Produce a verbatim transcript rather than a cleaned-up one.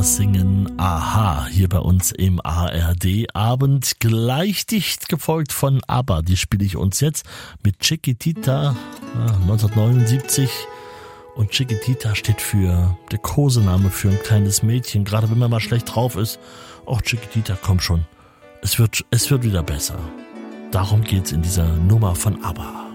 Singen Aha hier bei uns im A R D-Abend, gleich dicht gefolgt von ABBA. Die spiele ich uns jetzt mit Chiquitita neunzehnhundertneunundsiebzig. Und Chiquitita steht für der Kosename für ein kleines Mädchen. Gerade wenn man mal schlecht drauf ist. Och, Chiquitita, komm schon. Es wird, es wird wieder besser. Darum geht's in dieser Nummer von ABBA.